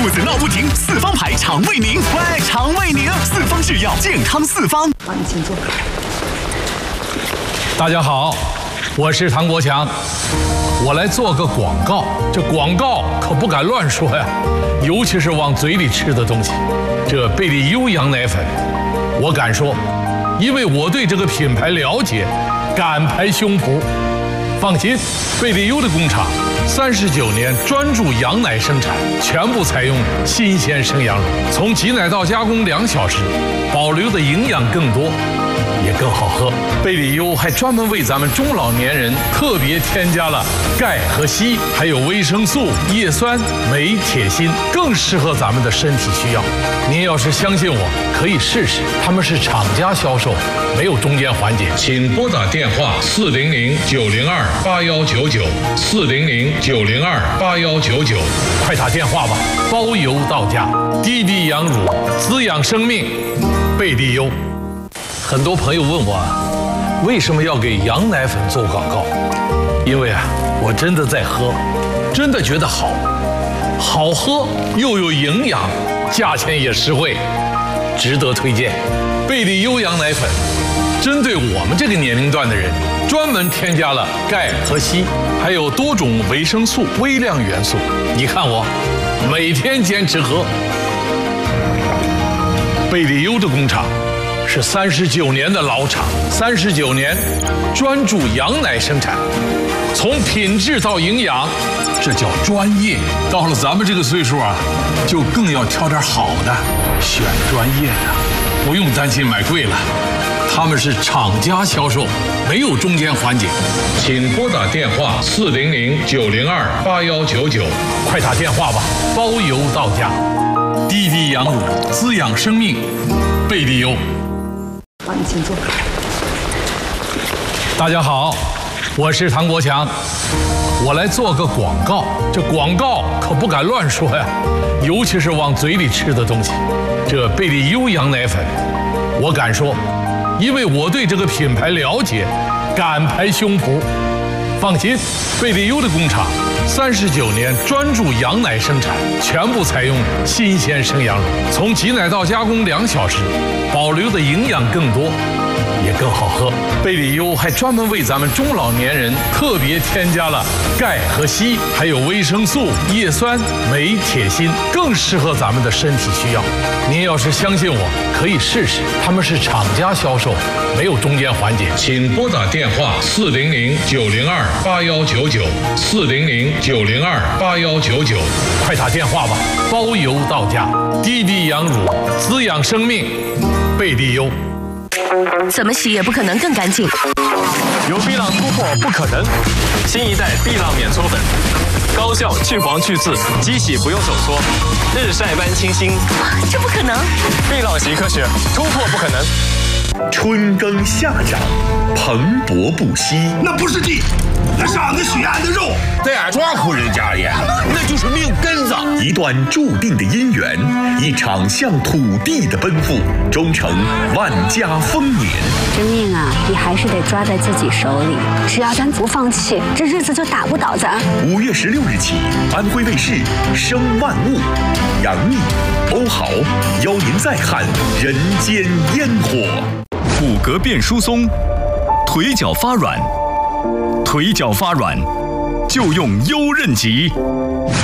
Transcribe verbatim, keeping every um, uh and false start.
子闹不停，四方牌肠胃宁，喂，肠胃宁，四方制药，健康四方。 好，你请坐。 大家好，我是唐国强，我来做个广告。这广告可不敢乱说呀，尤其是往嘴里吃的东西。这贝利优羊奶粉，我敢说，因为我对这个品牌了解，敢拍胸脯。放心，贝利优的工厂三十九年专注羊奶生产，全部采用新鲜生羊乳，从挤奶到加工两小时，保留的营养更多，也更好喝。贝利优还专门为咱们中老年人特别添加了钙和硒，还有维生素、叶酸、镁、铁、锌，更适合咱们的身体需要。您要是相信我，可以试试。他们是厂家销售，没有中间环节。请拨打电话四零零九零二八幺九九四零零九零二八幺九九，快打电话吧，包邮到家。滴滴羊乳，滋养生命，贝利优。很多朋友问我啊，为什么要给羊奶粉做广告？因为啊，我真的在喝，真的觉得好，好喝又有营养，价钱也实惠，值得推荐。贝利优羊奶粉针对我们这个年龄段的人，专门添加了钙和硒，还有多种维生素、微量元素。你看我每天坚持喝。贝利优的工厂是三十九年的老厂，三十九年专注羊奶生产，从品质到营养，这叫专业。到了咱们这个岁数啊，就更要挑点好的，选专业的，不用担心买贵了。他们是厂家销售，没有中间环节。请拨打电话四零零九零二八幺九九，快打电话吧，包邮到家。滴滴羊乳，滋养生命，贝利优。 好，你请坐。 大家好，我是唐国强，我来做个广告。这广告可不敢乱说呀，尤其是往嘴里吃的东西。这贝利优羊奶粉，我敢说，因为我对这个品牌了解，敢拍胸脯。放心，贝利优的工厂三十九年专注羊奶生产，全部采用新鲜生羊乳，从挤奶到加工两小时，保留的营养更多，也更好喝。贝利优还专门为咱们中老年人特别添加了钙和硒，还有维生素、叶酸、镁、铁、锌，更适合咱们的身体需要。您要是相信我，可以试试。他们是厂家销售，没有中间环节。请拨打电话四零零九零二八幺九九四零零九零二八幺九九，快打电话吧，包邮到家。滴滴羊乳，滋养生命，贝利优。 怎么洗也不可能更干净。 有碧浪突破不可能，新一代碧浪免搓粉，高效去黄去刺，机洗不用手搓，日晒般清新。 这不可能！ 碧浪洗科学，突破不可能。 春耕夏长，蓬勃不息。 那不是地，那是俺们许俺的肉，在俺庄户人家里，那就是命根子。 一段注定的姻缘，一场向土地的奔赴，终成万家丰年。 这命啊，你还是得抓在自己手里。只要咱不放弃，这日子就打不倒咱。 五月十六日起，安徽卫视《生万物》，杨幂、欧豪邀您再看人间烟火。 骨骼变疏松，腿脚发软，腿脚发软就用优韧极。